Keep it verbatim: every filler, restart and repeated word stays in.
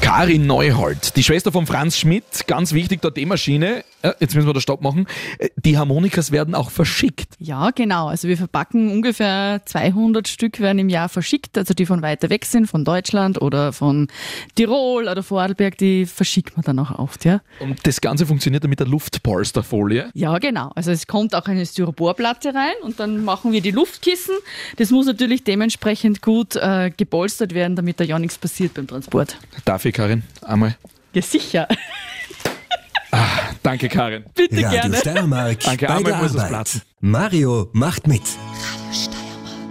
Karin Neuhold, die Schwester von Franz Schmidt, ganz wichtig, dort die Maschine. Äh, jetzt müssen wir da Stopp machen. Äh, Die Harmonikas werden auch verschickt. Ja, genau. Also wir verpacken ungefähr zweihundert Stück werden im Jahr verschickt, also die von weiter weg sind, von Deutschland oder von Tirol oder Vorarlberg, die verschickt man dann auch oft, ja. Und das Ganze funktioniert dann mit der Luftpolsterfolie. Ja, genau. Also es kommt auch eine Styroporplatte rein und dann machen wir die Luftkissen. Das muss natürlich dementsprechend gut äh, gepolstert werden, damit da ja nichts passiert beim Transport. Darf ich, Karin, einmal? Ja, sicher. Danke, Karin. Bitte Radio gerne. Steiermark Danke, bei einmal der muss es Arbeit. platzen. Mario macht mit.